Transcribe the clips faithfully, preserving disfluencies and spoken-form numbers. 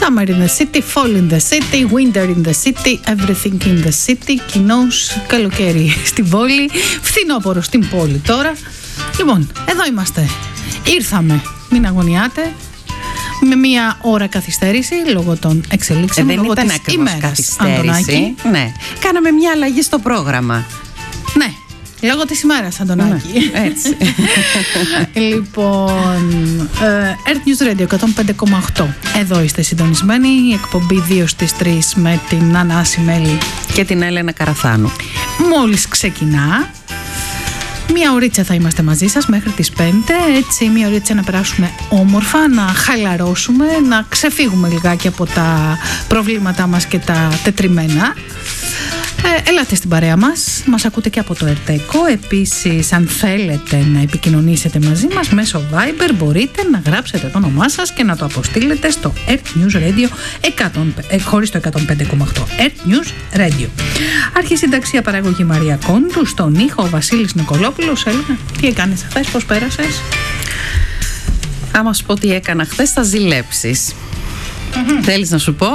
Summer in the city, fall in the city, winter in the city, everything in the city. Κοινός, καλοκαίρι στην πόλη, φθινόπωρο στην πόλη τώρα. Λοιπόν, εδώ είμαστε. Ήρθαμε, μην αγωνιάτε. Με μία ώρα καθυστέρηση λόγω των εξελίξεων. Ε, δεν λόγω ήταν της ακριβώς ημέρας, καθυστέρηση. Αντωνάκη. Ναι. Κάναμε μια αλλαγή στο πρόγραμμα. Ναι, λόγω της ημέρας, Αντωνάκη. Ναι, έτσι. Λοιπόν, ε, Earth News Radio εκατόν πέντε κόμμα οκτώ. Εδώ είστε συντονισμένοι. Η εκπομπή δύο στις τρεις με την Άννα Ασημέλη Και την Έλενα Καραθάνου. μόλις ξεκινά. Μία ωρίτσα θα είμαστε μαζί σας μέχρι τις πέντε. Έτσι, μία ωρίτσα να περάσουμε όμορφα, να χαλαρώσουμε, να ξεφύγουμε λιγάκι από τα προβλήματά μας και τα τετριμένα. Ε, ελάτε στην παρέα μας. Μας ακούτε και από το Ερτέκο. Επίσης, αν θέλετε να επικοινωνήσετε μαζί μας μέσω Viber, μπορείτε να γράψετε το όνομά σας και να το αποστείλετε στο Earth News Radio εκατό, ε, χωρίς το εκατόν πέντε κόμμα οκτώ. Earth News Radio. Αρχισυνταξία παραγωγή Μαρία Κόντου. Στον ήχο ο Βασίλης Νικολόπουλος. Έλεγα, τι έκανες χθες, πώς πέρασες? Άμα σου πω τι έκανα χθες, θα ζηλέψεις. Mm-hmm. Θέλεις να σου πω?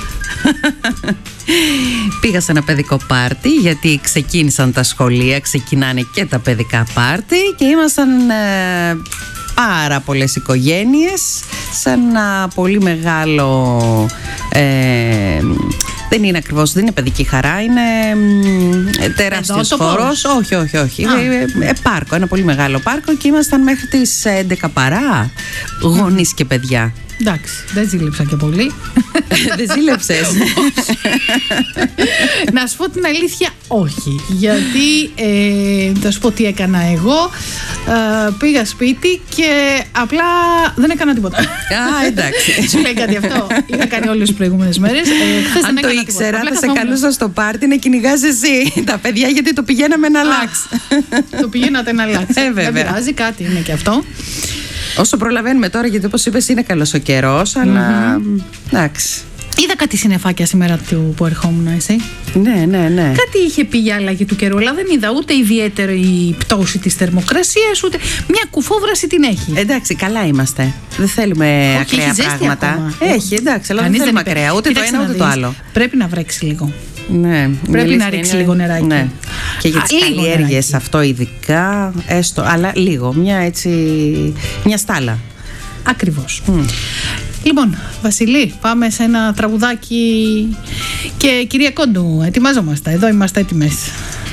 Πήγα σε ένα παιδικό πάρτι, γιατί ξεκίνησαν τα σχολεία, ξεκινάνε και τα παιδικά πάρτι και ήμασταν ε, πάρα πολλές οικογένειες σε ένα πολύ μεγάλο ε, δεν είναι ακριβώς, δεν είναι παιδική χαρά, είναι ε, τεράστιος χώρος. Όχι, όχι, όχι. Ε, ε, πάρκο, ένα πολύ μεγάλο πάρκο και ήμασταν μέχρι τις έντεκα παρά γονείς και παιδιά. Εντάξει, δεν ζήλεψα και πολύ. Δεν ζήλεψες? Να σου πω την αλήθεια, όχι. Γιατί, ε, θα σου πω τι έκανα εγώ. ε, Πήγα σπίτι και απλά δεν έκανα τίποτα. Α, εντάξει. Σου λέει κάτι αυτό? Είχα κάνει όλες τις προηγούμενες μέρες. ε, Αν το ήξερα θα σε καλούσα στο πάρτι να κυνηγάς εσύ τα παιδιά, γιατί το πηγαίναμε να αλλάξει. Το πηγαίνατε να αλλάξει. Ε, δεν πειράζει, κάτι είναι και αυτό. Όσο προλαβαίνουμε τώρα, γιατί όπως είπες είναι καλός ο καιρός, αλλά εντάξει. Είδα κάτι συννεφάκια σήμερα που ερχόμουν, εσύ. Ναι, ναι, ναι. Κάτι είχε πει για αλλαγή του καιρού, αλλά δεν είδα ούτε ιδιαίτερη πτώση της θερμοκρασίας, ούτε μια κουφόβραση την έχει. Εντάξει, καλά είμαστε. Δεν θέλουμε Όχι, ακραία πράγματα. Ακόμα. Έχει, εντάξει, αλλά Κανείς δεν θέλουμε είπε. ακραία, ούτε Κοίταξε το ένα ούτε να το δεις. άλλο. Πρέπει να βρέξει λίγο. Ναι, Πρέπει να ρίξει είναι... λίγο νεράκι. Ναι. Και για Α, τις λίγο καλλιέργειες νεράκι. αυτό ειδικά, έστω, αλλά λίγο, μια έτσι, μια στάλα. Ακριβώς. Mm. Λοιπόν, Βασιλή, πάμε σε ένα τραγουδάκι. Και κυρία Κόντου, ετοιμάζομαστε. Εδώ είμαστε έτοιμες.